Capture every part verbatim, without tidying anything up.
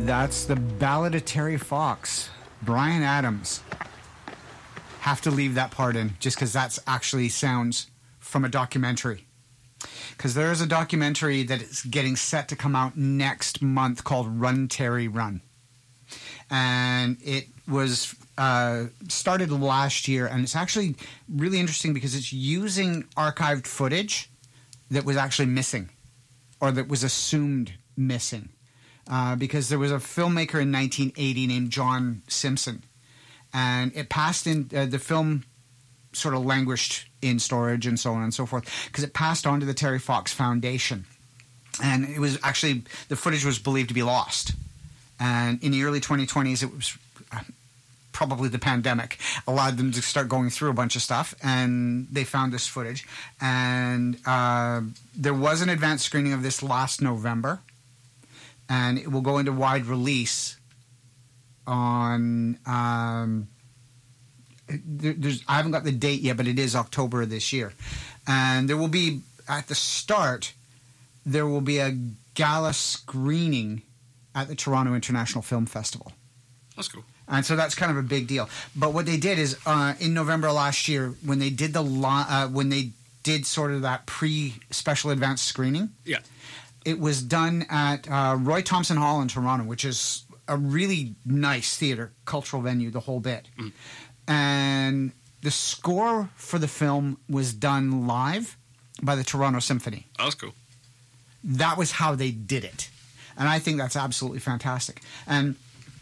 That's the Ballad of Terry Fox. Bryan Adams. Have to leave that part in just because that's actually sounds from a documentary. Because there is a documentary that is getting set to come out next month called Run, Terry, Run. And it was uh, started last year, and it's actually really interesting because it's using archived footage that was actually missing or that was assumed missing. Uh, because there was a filmmaker in nineteen eighty named John Simpson, and it passed in uh, the film sort of languished in storage and so on and so forth because it passed on to the Terry Fox Foundation, and it was actually the footage was believed to be lost. And in the early twenty twenties, it was uh, probably the pandemic allowed them to start going through a bunch of stuff, and they found this footage. And uh, there was an advanced screening of this last November. And it will go into wide release on. Um, there, there's, I haven't got the date yet, but it is October of this year. And there will be, at the start, there will be a gala screening at the Toronto International Film Festival. That's cool. And so that's kind of a big deal. But what they did is uh, in November last year, when they did the uh, when they did sort of that pre-special advanced screening. Yeah. It was done at uh, Roy Thompson Hall in Toronto, which is a really nice theater, cultural venue, the whole bit. Mm. And the score for the film was done live by the Toronto Symphony. Oh, that's cool. That was how they did it. And I think that's absolutely fantastic. And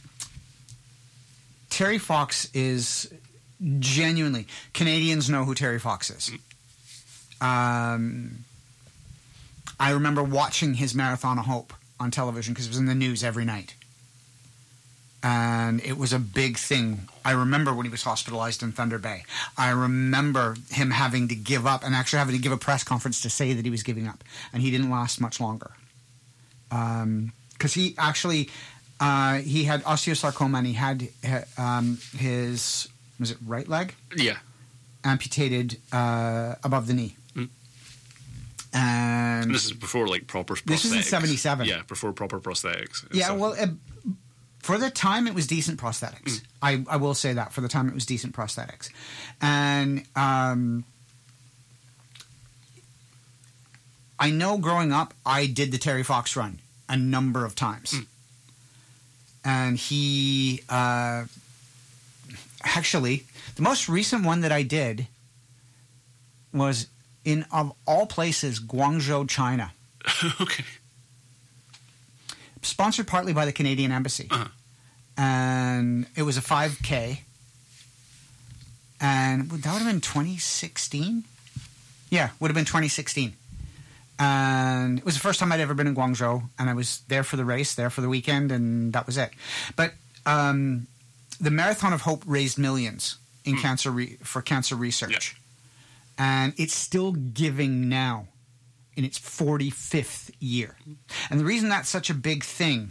Terry Fox is genuinely... Canadians know who Terry Fox is. Mm. Um... I remember watching his Marathon of Hope on television because it was in the news every night. And it was a big thing. I remember when he was hospitalized in Thunder Bay. I remember him having to give up and actually having to give a press conference to say that he was giving up. And he didn't last much longer. Because um, he actually, uh, he had osteosarcoma and he had um, his, was it right leg? Yeah. Amputated uh, above the knee. Mm. And, and this is before like proper prosthetics. This was in seventy-seven. Yeah, before proper prosthetics. Yeah, stuff. well, uh, for the time it was decent prosthetics. Mm. I, I will say that. For the time it was decent prosthetics. And um, I know growing up I did the Terry Fox run a number of times. Mm. And he... Uh, actually, the most recent one that I did was... in, of all places, Guangzhou, China. Okay. Sponsored partly by the Canadian Embassy. Uh-huh. And it was a five K. And that would have been twenty sixteen? Yeah, would have been twenty sixteen. And it was the first time I'd ever been in Guangzhou. And I was there for the race, there for the weekend, and that was it. But um, the Marathon of Hope raised millions in mm. cancer re- for cancer research. Yeah. And it's still giving now in its forty-fifth year. And the reason that's such a big thing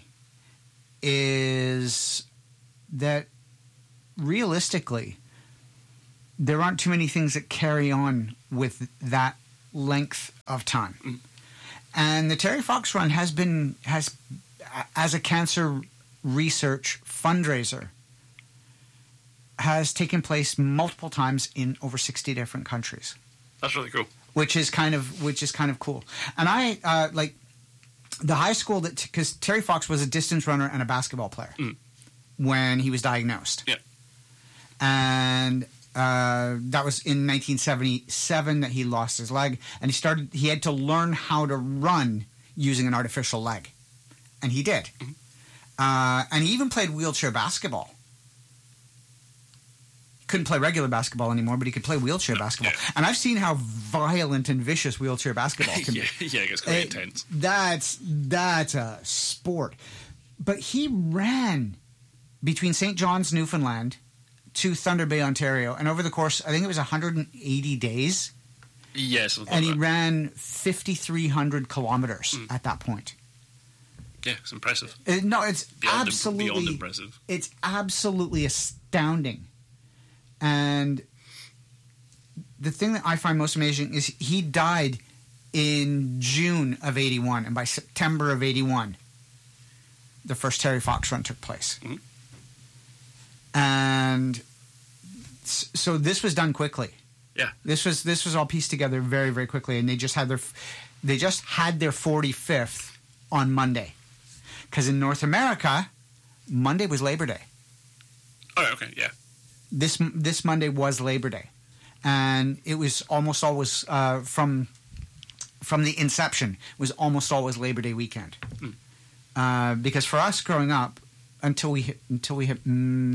is that realistically, there aren't too many things that carry on with that length of time. Mm. And the Terry Fox Run has been, has as a cancer research fundraiser, has taken place multiple times in over sixty different countries. That's really cool. Which is kind of which is kind of cool. And I uh, like the high school that because Terry Fox was a distance runner and a basketball player mm. when he was diagnosed. Yeah. And uh, that was in nineteen seventy-seven that he lost his leg, and he started. He had to learn how to run using an artificial leg, and he did. Mm-hmm. Uh, and he even played wheelchair basketball. Couldn't play regular basketball anymore, but he could play wheelchair basketball. Yeah. And I've seen how violent and vicious wheelchair basketball can yeah, be. Yeah, it gets quite it, intense. That's, that's a sport. But he ran between Saint John's, Newfoundland to Thunder Bay, Ontario. And over the course, I think it was one hundred eighty days. Yes. And he ran fifty-three hundred kilometers mm. at that point. Yeah, it's impressive. Uh, no, it's beyond absolutely... Im- beyond impressive. It's absolutely astounding. And the thing that I find most amazing is he died in June of eighty-one, and by September of eighty-one, the first Terry Fox run took place. Mhm. And s- so this was done quickly. Yeah. This was this was all pieced together very, very quickly, and they just had their they just had their forty-fifth on Monday, because in North America, Monday was Labor Day. All right. Okay. Yeah. This this Monday was Labor Day, and it was almost always uh, from from the inception was almost always Labor Day weekend, Mm. uh, because for us growing up, until we hit, until we hit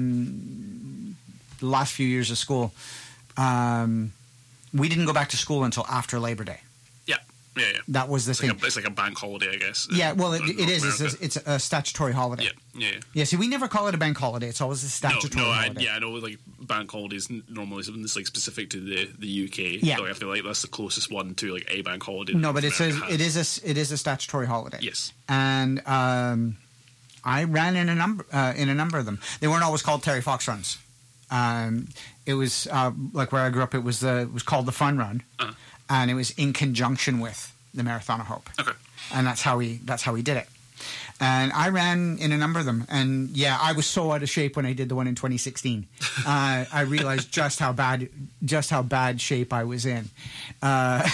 mm, the last few years of school, um, we didn't go back to school until after Labor Day. Yeah. Yeah. Yeah. That was the It's thing. like, a, it's like a bank holiday, I guess. in- Yeah, well, it, in it is. North It's America. a, it's a statutory holiday. Yeah. Yeah. yeah. Yeah, see, we never call it a bank holiday. It's always a statutory no, no, I, holiday. yeah, I know. Like bank holidays, n- normally something that's like specific to the, the U K. Yeah. So I feel like that's the closest one to like a bank holiday. No, that but it says America it has. is a s- it is a statutory holiday. Yes. And um, I ran in a number uh, in a number of them. They weren't always called Terry Fox runs. Um, it was uh, like where I grew up. It was the it was called the Fun Run, Uh-huh. and it was in conjunction with the Marathon of Hope. Okay. And that's how we that's how we did it. And I ran in a number of them, and yeah, I was so out of shape when I did the one in twenty sixteen. uh, I realized just how bad just how bad shape I was in. Uh,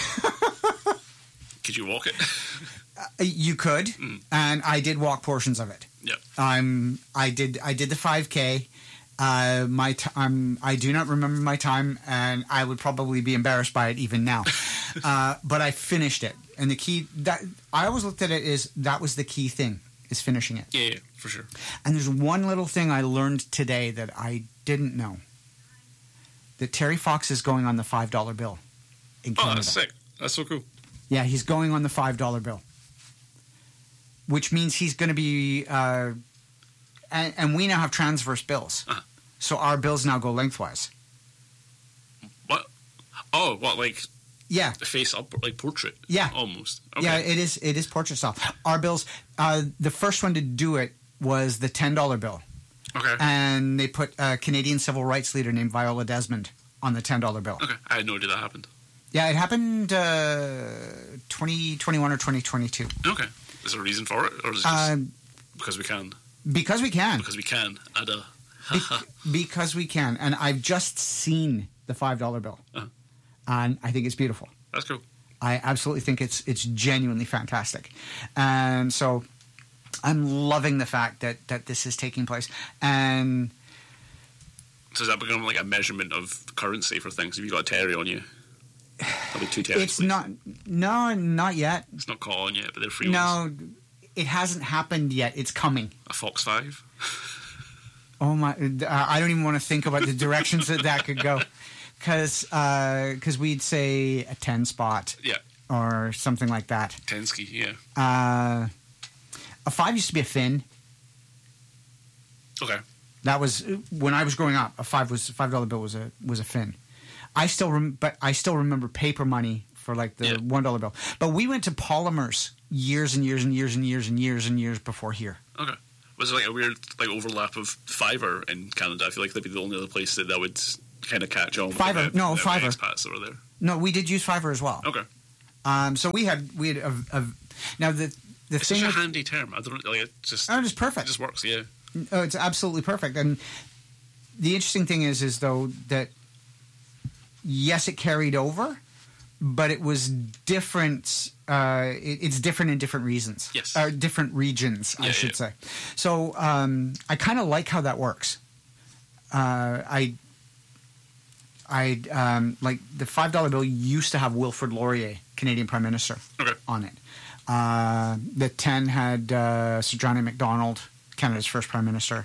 Could you walk it? you could, and I did walk portions of it. Yeah. Um, I did I did the five K. Uh, my t- um, I do not remember my time, and I would probably be embarrassed by it even now. uh, but I finished it, and the key that I always looked at it is that was the key thing is finishing it. Yeah, yeah, for sure. And there's one little thing I learned today that I didn't know. That Terry Fox is going on the five dollar bill in Oh, Canada. that's sick. That's so cool. Yeah, he's going on the five dollar bill, which means he's going to be. Uh, and, and we now have transverse bills, Uh-huh. so our bills now go lengthwise. What? Oh, what, like Yeah, face up, like portrait? Yeah. Almost. Okay. yeah, it is. It is portrait style. Our bills. Uh, the first one to do it was the ten dollar bill, Okay. and they put a Canadian civil rights leader named Viola Desmond on the ten dollar bill. okay. I had no idea that happened. Yeah, it happened uh, twenty twenty-one or twenty twenty-two. Okay. Is there a reason for it? Or is it just Uh, because we can? because we can. Because we can. Add a. Bec- because we can. And I've just seen the five dollar bill. Uh-huh. And I think it's beautiful. That's cool. I absolutely think it's it's genuinely fantastic. And so I'm loving the fact that, that this is taking place. And So does that become like a measurement of currency for things? If you got a Terry on you, that'll be two Terrys. it's please. not, no, not yet. It's not caught on yet, but they're free ones. No, it hasn't happened yet. It's coming. A Fox Five. Oh my! Uh, I don't even want to think about the directions that that could go, because because we'd say a ten spot Yeah. or something like that. Tensky. Yeah. Uh, a five used to be a fin. Okay. That was when I was growing up. A five was a five dollar bill was a was a fin. I still rem- but I still remember paper money for like the Yeah. one dollar bill. But we went to polymers years and years and years and years and years and years before here. Okay. Was there like a weird like overlap of Fiverr in Canada? I feel like that'd be the only other place that that would kind of catch on. with Fiverr. the- No, the Fiverr. expats that were there. No, we did use Fiverr as well. Okay. Um, so we had we had a, a now the the It's thing such a with, handy term. I don't like it. Just oh, it's it perfect. just works. Yeah. Oh, it's absolutely perfect. And the interesting thing is, is though that yes, it carried over, but it was different. Uh, it, it's different in different reasons. Yes. uh, different regions, I Yeah, should yeah. say. So um, I kind of like how that works. Uh, I. I um, like the five dollar bill used to have Wilfrid Laurier, Canadian Prime Minister, Okay. on it. Uh, the ten had uh, Sir John A. Macdonald, Canada's first Prime Minister.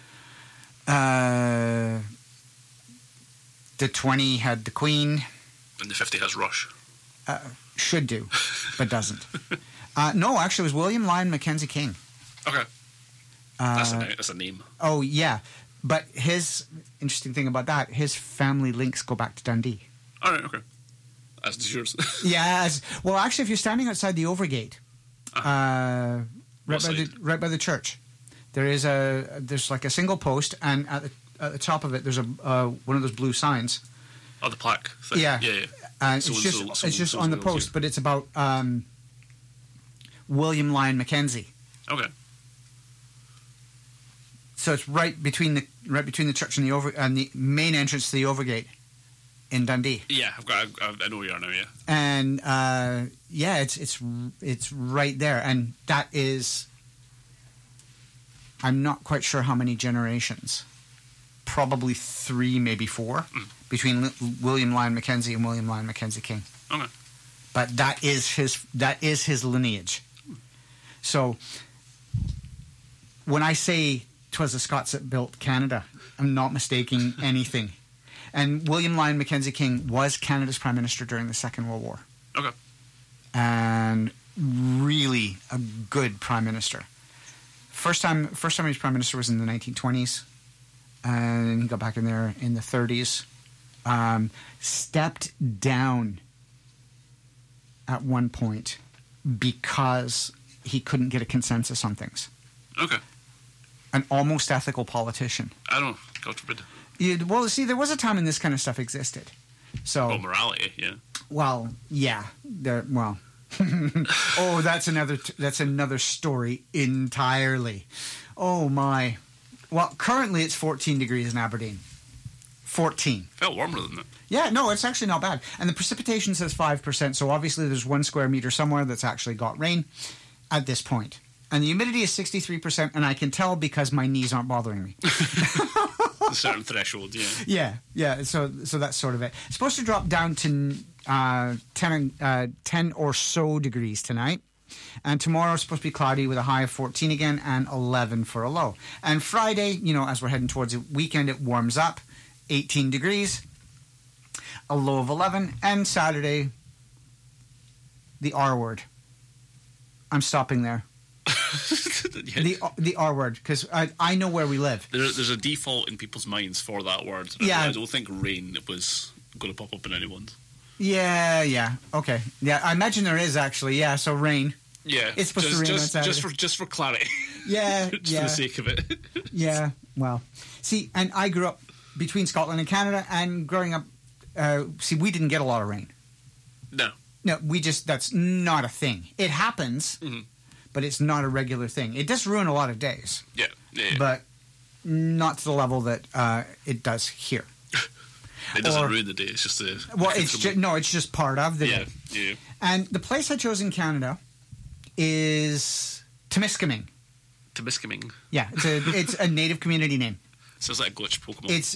Uh, the twenty had the Queen. And the fifty has Rush. Should do, but doesn't. Uh, no, actually, it was William Lyon Mackenzie King. Okay. That's a Uh, na- that's a name. oh, yeah. But his interesting thing about that, his family links go back to Dundee. All right. Okay. As does yours. Yeah. As, well, actually, if you're standing outside the Overgate, uh, right, What by the, side? right by the church, there is a there's like a single post, and at the, at the top of it, there's a uh, one of those blue signs. Oh, the plaque thing. Yeah. Yeah. Yeah. And So it's and just so- so- it's just so- on the so- post, yeah. but it's about um, William Lyon Mackenzie. Okay. So it's right between the right between the church and the over and the main entrance to the Overgate in Dundee. Yeah, I've got. I, I know where you are now. Yeah. And uh, yeah, it's it's it's right there, and that is. I'm not quite sure how many generations. Probably three, maybe four, mm. between L- William Lyon Mackenzie and William Lyon Mackenzie King. Okay. But that is his that is his lineage. So when I say 'twas the Scots that built Canada, I'm not mistaking anything. And William Lyon Mackenzie King was Canada's Prime Minister during the Second World War. Okay. And really a good Prime Minister. First time first time he was Prime Minister was in the nineteen twenties. And he got back in there in the thirties. Um, stepped down at one point because he couldn't get a consensus on things. Okay. An almost ethical politician. I don't know. God forbid. You'd, well, see, there was a time when this kind of stuff existed. So, well, morality, yeah. Well, yeah. There, well, oh, that's another t- that's another story entirely. Oh my. Well, currently it's fourteen degrees in Aberdeen. fourteen. Felt warmer than that. Yeah, no, it's actually not bad. And the precipitation says five percent, so obviously there's one square meter somewhere that's actually got rain at this point. And the humidity is sixty-three percent, and I can tell because my knees aren't bothering me. A certain threshold, yeah. Yeah, yeah, so so that's sort of it. It's supposed to drop down to uh, ten, uh, ten or so degrees tonight. And tomorrow it's supposed to be cloudy with a high of fourteen again and eleven for a low. And Friday, you know, as we're heading towards the weekend, it warms up, eighteen degrees, a low of eleven. And Saturday, the R word. I'm stopping there. Yeah. The the R word, because I, I know where we live. There, there's a default in people's minds for that word. Yeah. I don't think rain was going to pop up in anyone's. Yeah, yeah, okay. Yeah, I imagine there is actually, yeah, so rain. Yeah, it's supposed just, to rain just, on Saturday. just for just for clarity. Yeah, just yeah. for the sake of it. Yeah, well, see, and I grew up between Scotland and Canada, and growing up, uh, see, we didn't get a lot of rain. No, no, we just that's not a thing. It happens, mm-hmm. but it's not a regular thing. It does ruin a lot of days. Yeah, yeah, yeah. But not to the level that uh, it does here. It doesn't or, ruin the day. It's just a well, it's just, no, it's just part of the yeah, day. Yeah. And the place I chose in Canada is Temiskaming. Temiskaming. Yeah, it's a it's a native community name. Sounds like a glitch Pokemon. It's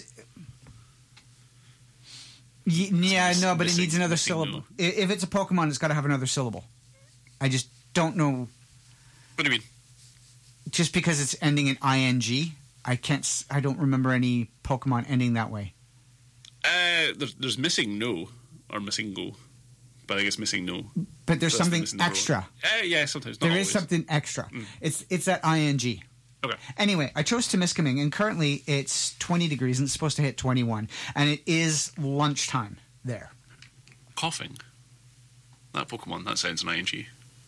y- yeah, it's no, but missing, it needs another missing, syllable. No. If it's a Pokemon, it's got to have another syllable. I just don't know. What do you mean? Just because it's ending in ing, I can't. I don't remember any Pokemon ending that way. Uh, there's, there's missing no or missing go, but I guess missing no. But there's so something the extra. Uh, yeah, sometimes. Not There always. is something extra. Mm. It's it's that ing. Okay. Anyway, I chose Temiskaming, and currently it's twenty degrees, and it's supposed to hit twenty-one, and it is lunchtime there. Coughing. That Pokemon that sounds an ing.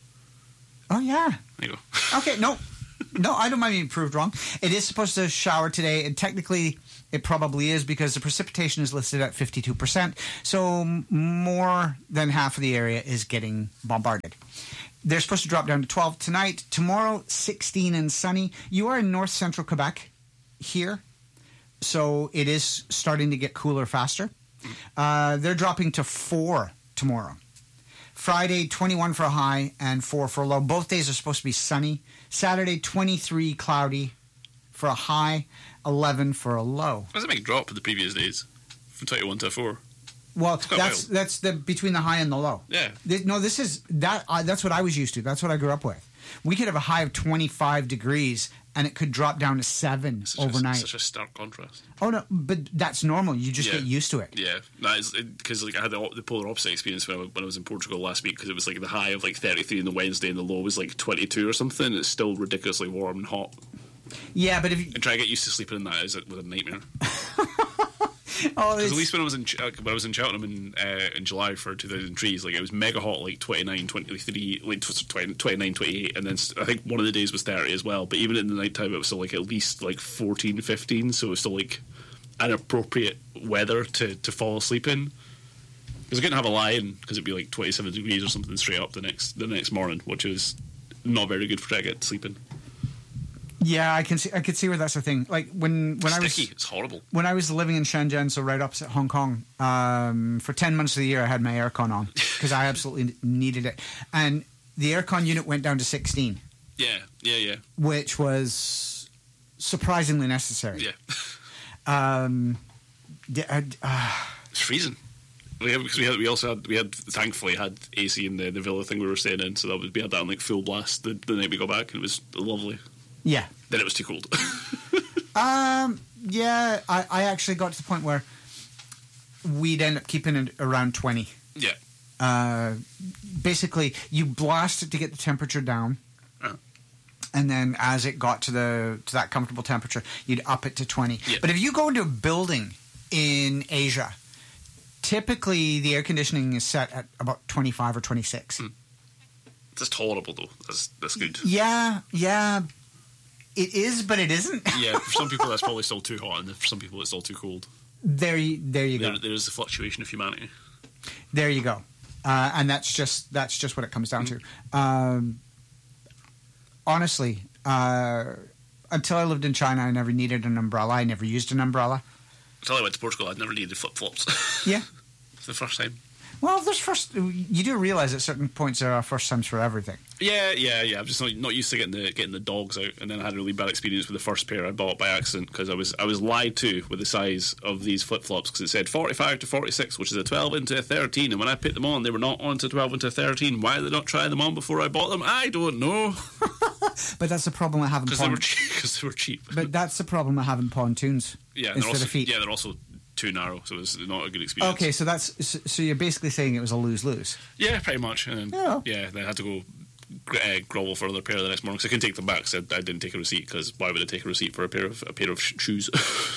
Oh yeah. There you go. Okay, no, no, I don't mind being proved wrong. It is supposed to shower today, and technically it probably is because the precipitation is listed at fifty-two percent, so more than half of the area is getting bombarded. They're supposed to drop down to twelve tonight. Tomorrow, sixteen and sunny. You are in north central Quebec here, so it is starting to get cooler faster. Uh, they're dropping to four tomorrow. Friday, twenty-one for a high and four for a low. Both days are supposed to be sunny. Saturday, twenty-three cloudy for a high, eleven for a low. That's a big drop in the previous days, from twenty-one to four. Well, that's wild. That's the between the high and the low. Yeah. This, no, this is that. Uh, that's what I was used to. That's what I grew up with. We could have a high of twenty-five degrees, and it could drop down to seven such overnight. A, such a stark contrast. Oh no, but that's normal. You just yeah. get used to it. Yeah, because like I had the, the polar opposite experience when I, when I was in Portugal last week, because it was like the high of like thirty-three on the Wednesday, and the low was like twenty-two or something. It's still ridiculously warm and hot. Yeah, but if you... and try to get used to sleeping in that is was a nightmare. Oh, because at least when I was in when I was in Cheltenham in uh, in July for two thousand three, like it was mega hot, like twenty-nine, twenty-three, like twenty-nine, twenty-eight, and then I think one of the days was thirty as well. But even in the night time, it was still like at least like fourteen, fifteen, so it was still like an appropriate weather to, to fall asleep in. Because I couldn't have a lie in because it'd be like twenty-seven degrees or something straight up the next the next morning, which is not very good for trying to get sleeping. Yeah, I can see. I could see where that's the thing. Like when when I was Sticky. It's horrible. when I was living in Shenzhen, so right opposite Hong Kong, um, for ten months of the year, I had my aircon on because I absolutely needed it, and the aircon unit went down to sixteen. Yeah, yeah, yeah, Which was surprisingly necessary. yeah. Um, d- uh, uh, It's freezing. We had, because we had, we also had, we had, thankfully had A C in the, the villa thing we were staying in, so that was, we had that on like full blast the, the night we got back, and it was lovely. yeah. Then it was too cold. Um, yeah, I, I actually got to the point where we'd end up keeping it around twenty. yeah. Uh, basically, you blast it to get the temperature down, Uh, and then as it got to the to that comfortable temperature, you'd up it to twenty. Yeah. But if you go into a building in Asia, typically the air conditioning is set at about twenty-five or twenty-six. Mm. That's tolerable though. That's that's good. Yeah, yeah, it is, but it isn't. Yeah, for some people that's probably still too hot, and for some people it's still too cold. There, you, there you go. There, there is the fluctuation of humanity. There you go. Uh, and that's just that's just what it comes down to. Um, honestly, uh, until I lived in China, I never needed an umbrella. I never used an umbrella. Until I went to Portugal, I'd never needed flip flops. Yeah. It's the first time. Well, there's first. You do realize at certain points there are first times for everything. Yeah, yeah, yeah. I'm just not, not used to getting the getting the dogs out, and then I had a really bad experience with the first pair I bought by accident because I was I was lied to with the size of these flip flops because it said forty-five to forty-six, which is a twelve into a thirteen, and when I put them on, they were not on to twelve into a thirteen. Why did they not try them on before I bought them? I don't know. But that's the problem with having Because they pon- were cheap. Because they were cheap. But that's the problem with having pontoons yeah, they're instead also, of feet. Yeah, they're also too narrow, so it's not a good experience. Okay, so that's so so you're basically saying it was a lose lose. Yeah, pretty much. And Yeah. yeah, then I had to go uh, grovel for another pair the next morning because I couldn't take them back. So I, I didn't take a receipt because why would I take a receipt for a pair of a pair of sh- shoes?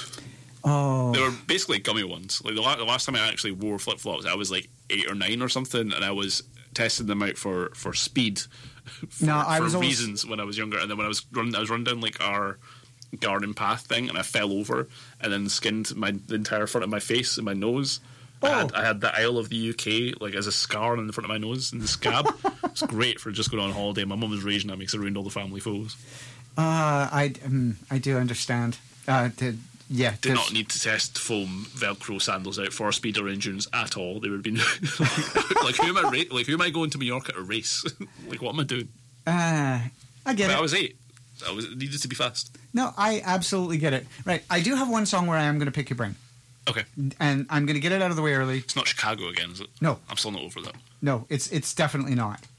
Oh, They were basically gummy ones. Like the, la- the last time I actually wore flip flops, I was like eight or nine or something, and I was testing them out for for speed. For, No, I for was always- reasons when I was younger, and then when I was running, I was running down like our garden path thing, and I fell over and then skinned my the entire front of my face and my nose. I had Oh. I had the Isle of the U K like as a scar on the front of my nose and the scab. It's great for just going on holiday. My mum was raging at me because it ruined all the family photos. uh, I um, I do understand. Uh, did, yeah, Did there's- not need to test foam Velcro sandals out for speed or endurance at all. They would have been like, who am I? Ra- like, who am I going to Mallorca to race? Like, what am I doing? Uh, I get But it. I was eight. I was it needed to be fast. No, I absolutely get it. Right, I do have one song where I am going to pick your brain, Okay, and I'm going to get it out of the way early. it's not Chicago again, is it? No. I'm still not over that. No, it's it's definitely not.